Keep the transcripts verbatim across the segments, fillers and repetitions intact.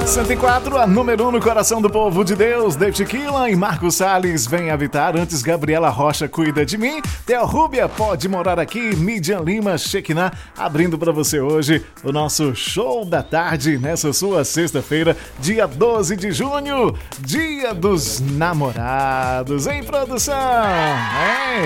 cento e quatro, a número um no coração do povo de Deus. David Keelan e Marcos Salles vem habitar. Antes, Gabriela Rocha, Cuida de Mim. Theo Rúbia, Pode Morar Aqui. Midian Lima, Shekinah, abrindo para você hoje o nosso show da tarde, nessa sua sexta-feira, dia doze de junho, dia dos namorados. Em produção, hein?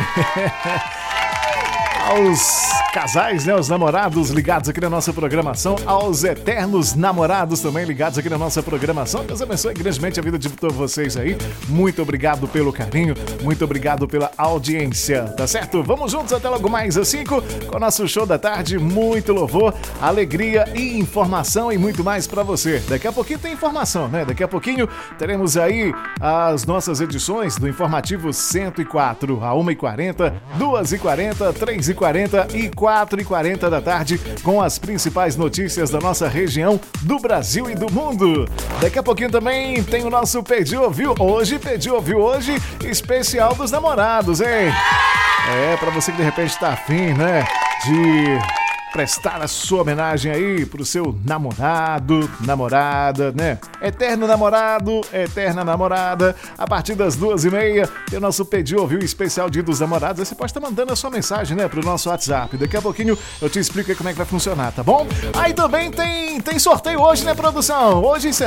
Aos casais, né, os namorados ligados aqui na nossa programação, aos eternos namorados também ligados aqui na nossa programação. Deus abençoe grandemente a vida de todos vocês aí. Muito obrigado pelo carinho, muito obrigado pela audiência, tá certo? Vamos juntos até logo mais às cinco com o nosso show da tarde. Muito louvor, alegria e informação e muito mais pra você. Daqui a pouquinho tem informação, né? Daqui a pouquinho teremos aí as nossas edições do Informativo cento e quatro, a uma e quarenta, duas e quarenta, três e quarenta e quatro e quarenta da tarde, com as principais notícias da nossa região, do Brasil e do mundo. Daqui a pouquinho também tem o nosso Pediu Ouviu hoje, Pediu Ouviu hoje, especial dos namorados, hein? É, pra você que de repente tá afim, né, de prestar a sua homenagem aí pro seu namorado, namorada, né? Eterno namorado, eterna namorada. A partir das duas e meia, tem o nosso Pediu Ouviu especial Dia dos Namorados. Aí você pode estar mandando a sua mensagem, né, pro nosso WhatsApp. Daqui a pouquinho eu te explico aí como é que vai funcionar, tá bom? Aí também tem, tem sorteio hoje, né, produção? Hoje